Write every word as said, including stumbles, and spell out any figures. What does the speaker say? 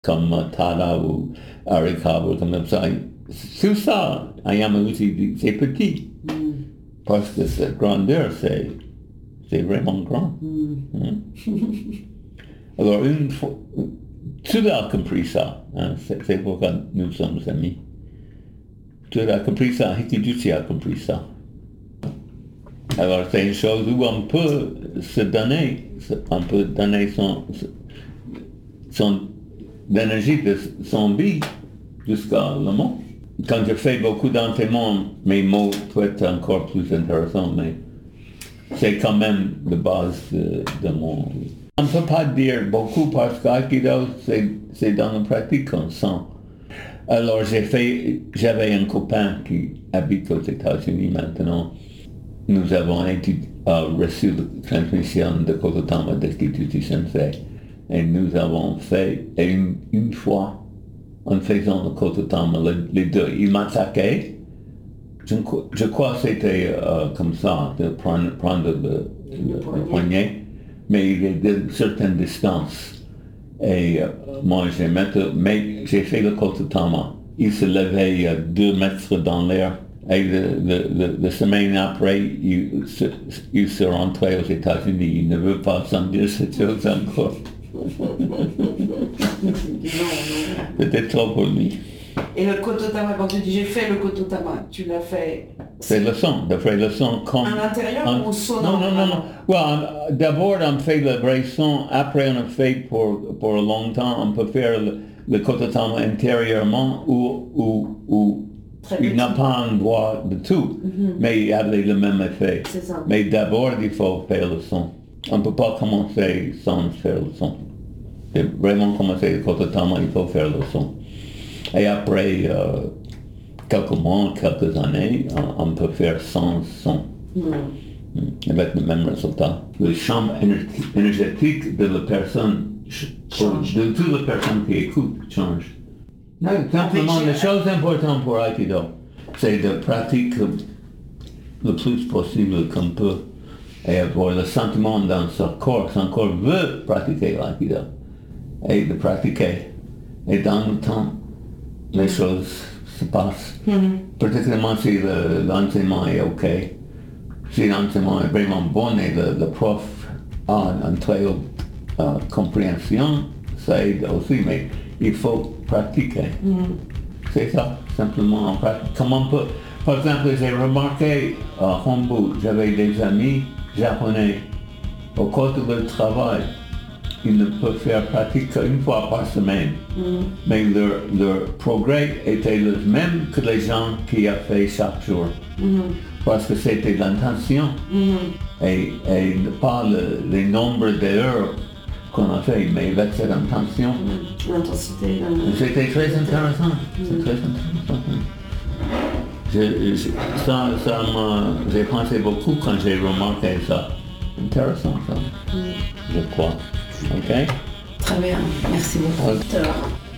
comme Tala ou Harika ou comme ça. Tout ça, à Yamauchi, c'est petit. Mm. Parce que cette grandeur, c'est, c'est vraiment grand. Mm. Mm. Alors, une fois, tu as compris ça, hein, c'est, c'est pourquoi nous sommes amis. Tu as compris ça, Hikijuchi a compris ça. Alors, c'est une chose où on peut se donner, on peut donner son, son l'énergie de son vie jusqu'à le mot. Quand je fais beaucoup d'entraînement, mes mots peuvent être encore plus intéressants, mais c'est quand même la base de, de mon... On ne peut pas dire beaucoup parce qu'Aikido, c'est, c'est dans la pratique qu'on sent. Alors j'ai fait, j'avais un copain qui habite aux États-Unis maintenant. Nous avons étudié, euh, reçu la transmission de Kototama de Kichuchi Sensei. Et nous avons fait, et une, une fois, en faisant le Kototama, les, les deux, il m'a attaqué. Je, je crois que c'était euh, comme ça, de prendre, prendre le, le, le poignet, mais il est de certaines distances. Et euh, moi, j'ai, mettre, mais j'ai fait le Kototama. Il se levait à deux mètres dans l'air. Et le, le, le, la semaine après, il se, il se rentrait aux États-Unis. Il ne veut pas s'en dire cette chose encore. non, non. C'était trop pour lui. Et le Kototama, quand tu dis j'ai fait le Kototama, tu l'as fait... C'est le son, de faire le son comme... À l'intérieur on, ou son? Non, non, non, non. Well, d'abord on fait le vrai son, après on a fait pour, pour longtemps, on peut faire le, le Kototama intérieurement ou, ou, ou il n'a pas un droit de tout, mm-hmm. mais il a le même effet. C'est ça. Mais d'abord il faut faire le son. On ne peut pas commencer sans faire le son. Et vraiment commencer le Kototama, il faut faire le son. Et après euh, quelques mois, quelques années, on, on peut faire sans son. Mm. Avec le même résultat. Le champ énergétique de la personne, change. de toute la personne qui écoute, change. Non, simplement, la chose importante pour Aikido, c'est de pratiquer le plus possible qu'on peut et avoir le sentiment dans son corps, son corps veut pratiquer l'Aikido, et de pratiquer. Et dans le temps, les choses se passent. Mm-hmm. Particulièrement si le, l'enseignement est OK. Si l'enseignement est vraiment bon et le, le prof a une très uh, compréhension, ça aide aussi, mais il faut pratiquer. Mm-hmm. C'est ça, simplement en pratique. Comment on peut... Par exemple, j'ai remarqué à Hombu, j'avais des amis japonais, au cours de leur travail, ils ne peuvent faire pratique qu'une fois par semaine. Mm. Mais leur, leur progrès était le même que les gens qui ont fait chaque jour. Mm. Parce que c'était l'intention mm. et, et pas le, les nombres d'heures qu'on a fait, mais avec cette intention. Mm. L'intensité. Euh... C'était très intéressant. Mm. C'est très intéressant. Je, je, ça, ça m'a, j'ai pensé beaucoup quand j'ai remarqué ça. Intéressant ça, mm. je crois. OK? Très bien, merci beaucoup. Okay.